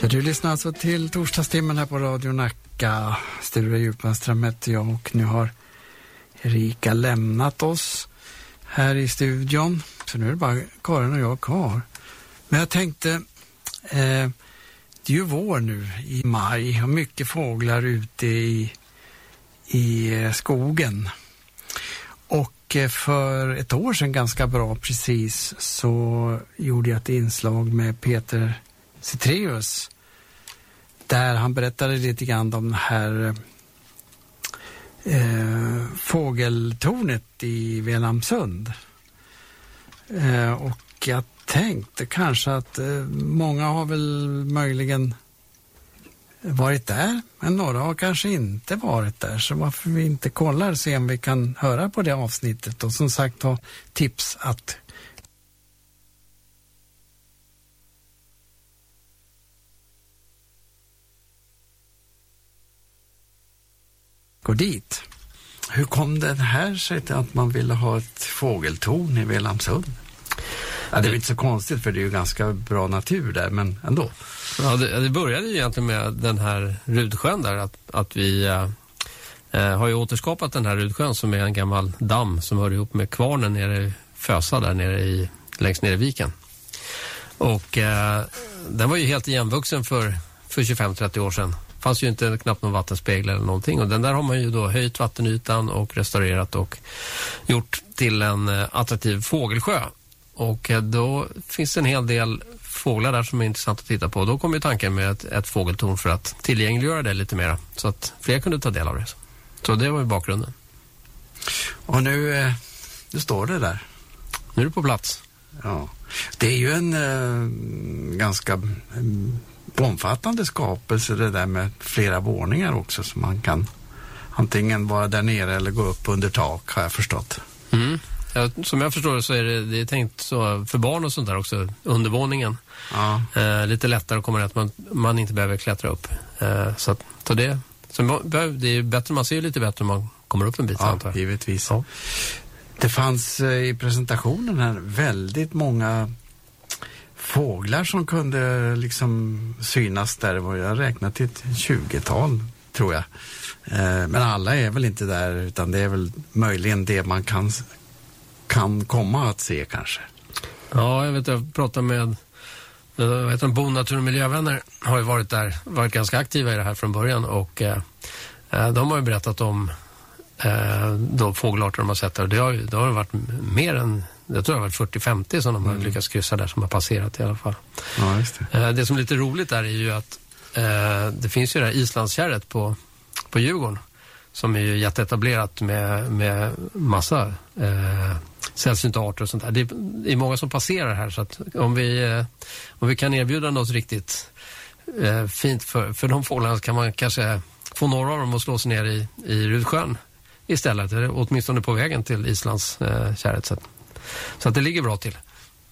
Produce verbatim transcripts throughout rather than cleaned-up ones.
Ja, du lyssnar alltså till torsdagstimmen här på Radio Nacka. Sture Djupmanström heter jag och nu har Erika lämnat oss här i studion. Så nu är det bara Karin och jag kvar. Men jag tänkte, eh, det är ju vår nu i maj och mycket fåglar ute i, i skogen. Och eh, för ett år sedan ganska bra precis så gjorde jag ett inslag med Peter Cetreus där han berättade lite grann om det här eh, fågeltornet i Velamsund. Eh, och jag tänkte kanske att eh, många har väl möjligen varit där, men några har kanske inte varit där, så varför vi inte kollar och se om vi kan höra på det avsnittet och som sagt ha tips att gå dit. Hur kom det här sig till att man ville ha ett fågeltorn i Velamsund? Ja, det är inte så konstigt för det är ju ganska bra natur där, men ändå. Ja, det, det började ju egentligen med den här Rudsjön där, att, att vi äh, har ju återskapat den här Rudsjön som är en gammal damm som hör ihop med kvarnen nere i Fösa där nere i, längst nere i viken. Och äh, den var ju helt igenvuxen för, för tjugofem till trettio år sedan. Fanns ju inte knappt någon vattenspegel eller någonting och den där har man ju då höjt vattenytan och restaurerat och gjort till en äh, attraktiv fågelsjö. Och då finns det en hel del fåglar där som är intressant att titta på. Då kom ju tanken med ett, ett fågeltorn för att tillgängliggöra det lite mer. Så att fler kunde ta del av det. Så det var ju bakgrunden. Och nu, nu står det där. Nu är det på plats. Ja. Det är ju en eh, ganska en omfattande skapelse det där med flera våningar också. Så man kan antingen vara där nere eller gå upp under tak, har jag förstått. Mm. Ja, som jag förstår det så är det, det är tänkt så för barn och sånt där också, undervåningen. Ja. Eh, lite lättare att komma rätt, man, man inte behöver klättra upp. Eh, så att, så det, så det är bättre, man ser lite bättre om man kommer upp en bit. Ja, givetvis. Ja. Det fanns eh, i presentationen här väldigt många fåglar som kunde liksom synas där. Jag räknat till ett tjugotal, tror jag. Eh, men alla är väl inte där, utan det är väl möjligen det man kan kan komma att se kanske. Ja, jag vet, jag pratar med jag vet, Bo Natur- och miljövänner har ju varit där, varit ganska aktiva i det här från början och eh, de har ju berättat om eh, de fågelarter de har sett där och det har, det har varit mer än, jag tror det har varit fyrtio femtio som de har mm. lyckats kryssa där som har passerat i alla fall. Ja, just det. Eh, det som är lite roligt där är ju att eh, det finns ju det här islandskärret på, på Djurgården som är ju jätteetablerat med, med massa eh, sällsynta arter och sånt där. Det är, det är många som passerar här så att om vi, eh, om vi kan erbjuda något riktigt eh, fint för, för de fåglarna så kan man kanske få några av dem att slå sig ner i, i Rudsjön istället, eller åtminstone på vägen till Islands eh, kärret. Så, så att det ligger bra till.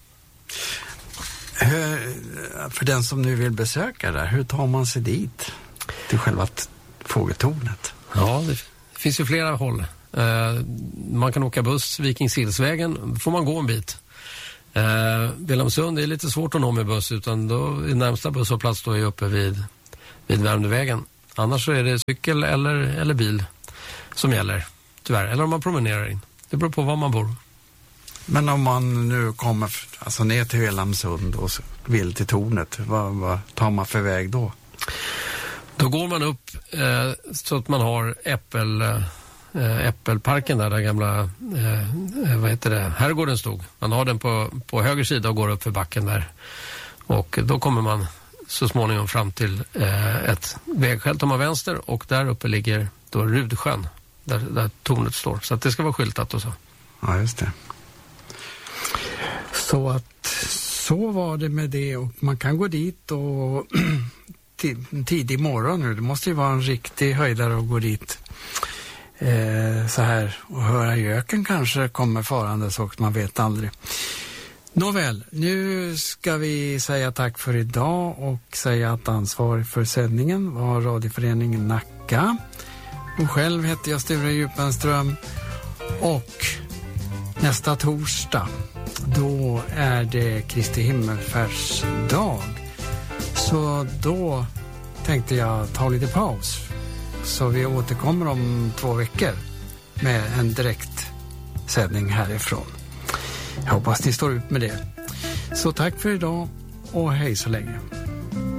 Hur, för den som nu vill besöka där, hur tar man sig dit till själva fågeltornet? Ja, det finns ju flera håll. Eh, man kan åka buss, Vikingshillsvägen, får man gå en bit. Eh, Velamsund är lite svårt att nå med buss, utan då är närmsta busshållplats då är uppe vid, vid Värmdövägen. Annars så är det cykel eller, eller bil som gäller, tyvärr. Eller om man promenerar in. Det beror på var man bor. Men om man nu kommer alltså ner till Velamsund och vill till tornet, vad, vad tar man för väg då? Då går man upp eh, så att man har äppel, eh, äppelparken där, där gamla eh, vad heter det, herrgården stod. Man har den på, på höger sida och går upp för backen där. Och då kommer man så småningom fram till eh, ett vägskäl om man vänster och där uppe ligger då Rudsjön där, där tornet står. Så att det ska vara skyltat och så. Ja, just det. Så att så var det med det och man kan gå dit och tidig morgon nu. Det måste ju vara en riktig höjdare att gå dit eh, så här och höra göken kanske kommer farande så man vet aldrig. Nåväl, nu ska vi säga tack för idag och säga att ansvarig för sändningen var radioföreningen Nacka. Och själv heter jag Sture Djupmanström och nästa torsdag då är det Kristi himmelfärdsdag. Så då tänkte jag ta lite paus. Så vi återkommer om två veckor med en direkt sändning härifrån. Jag hoppas ni står ut med det. Så tack för idag och hej så länge.